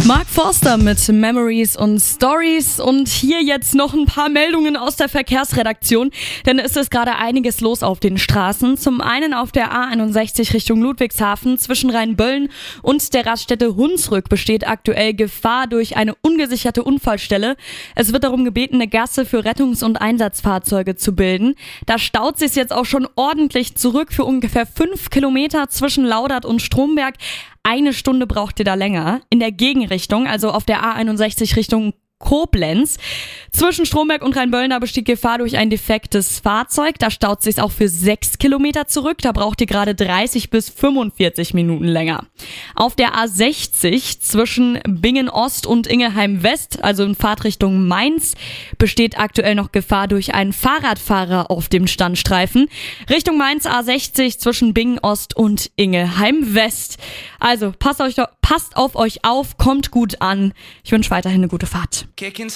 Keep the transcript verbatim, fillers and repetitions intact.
Mark Forster mit Memories und Stories und hier jetzt noch ein paar Meldungen aus der Verkehrsredaktion, denn es ist gerade einiges los auf den Straßen. Zum einen auf der A einundsechzig Richtung Ludwigshafen zwischen Rheinböllen und der Raststätte Hunsrück besteht aktuell Gefahr durch eine ungesicherte Unfallstelle. Es wird darum gebeten, eine Gasse für Rettungs- und Einsatzfahrzeuge zu bilden. Da staut sich jetzt auch schon ordentlich zurück für ungefähr fünf Kilometer zwischen Laudert und Stromberg. Eine Stunde braucht ihr da länger. In der Gegenrichtung, also auf der A einundsechzig Richtung Koblenz. Zwischen Stromberg und Rheinböllen, da besteht Gefahr durch ein defektes Fahrzeug. Da staut sich auch für sechs Kilometer zurück. Da braucht ihr gerade dreißig bis fünfundvierzig Minuten länger. Auf der A sechzig zwischen Bingen Ost und Ingelheim West, also in Fahrtrichtung Mainz, besteht aktuell noch Gefahr durch einen Fahrradfahrer auf dem Standstreifen. Richtung Mainz A sechzig zwischen Bingen Ost und Ingelheim West. Also passt, euch, passt auf euch auf, kommt gut an. Ich wünsche weiterhin eine gute Fahrt. Kicking